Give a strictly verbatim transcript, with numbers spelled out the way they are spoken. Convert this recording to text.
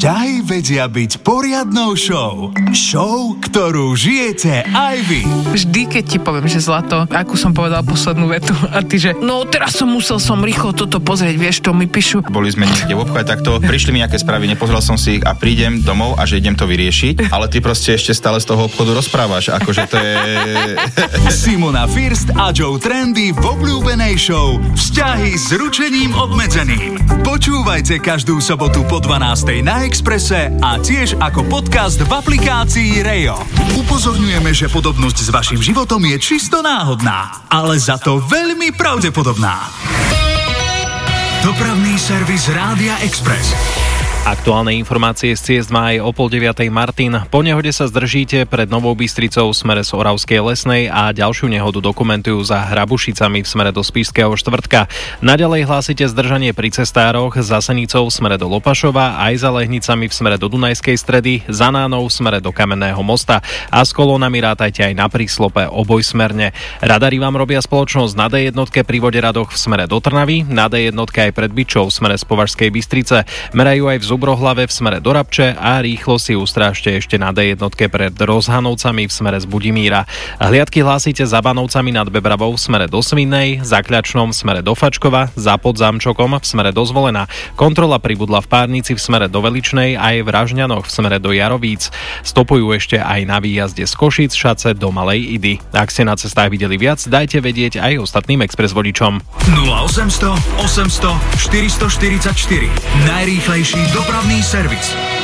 Vzťahy vedia byť poriadnou show. Show, ktorú žijete aj vy. Vždy, keď ti poviem, že zlato, akú som povedala poslednú vetu a ty, že no teraz som musel som rýchlo toto pozrieť, vieš, to mi píšu. Boli sme niekde v obchode takto, prišli mi nejaké správy, nepozrel som si ich a prídem domov a že idem to vyriešiť, ale ty proste ešte stále z toho obchodu rozprávaš, akože to je... Simona First a Joe Trendy v obľúbenej show Vzťahy s ručením obmedzeným. Počúvajte každú sobotu po dvanástej na Expresse a tiež ako podcast v aplikácii Rejo. Upozorňujeme, že podobnosť s vašim životom je čisto náhodná, ale za to veľmi pravdepodobná. Dopravný servis Rádia Express. Aktuálne informácie z ciest má aj o pol deviatej Martin. Po nehode sa zdržíte pred Novou Bystricou v smere z Oravskej Lesnej a ďalšiu nehodu dokumentujú za Hrabušicami v smere do Spišského Štvrtka. Naďalej hlásite zdržanie pri cestároch za Senicou v smere do Lopašova, aj za Lehnicami v smere do Dunajskej Stredy, za Nánou v smere do Kamenného mosta a s kolónami rátajte aj na príslope obojsmerne. Radari vám robia spoločnosť na dé jednotke pri Voderadoch v smere do Trnavy, na dé jednotke aj pred Byčou v smere z Považskej Bystrice. Merajú aj v Zubrohlave v smere do Rabče a rýchlo si ustrážte ešte na dé jednotke pred Rozhanovcami v smere z Budimíra. Hliadky hlásite za Banovcami nad Bebravou v smere do Svinnej, za Kľačnom v smere do Fačkova, za Podzámčokom v smere do Zvolena. Kontrola pribudla v Párnici v smere do Veličnej a aj v Ražňanoch v smere do Jarovíc. Stopujú ešte aj na výjazde z Košíc Šace do Malej Idy. Ak ste na cestách videli viac, dajte vedieť aj ostatným Express vodičom. nula osemsto osemsto štyristoštyridsaťštyri. Najrýchlejší dopravný servis.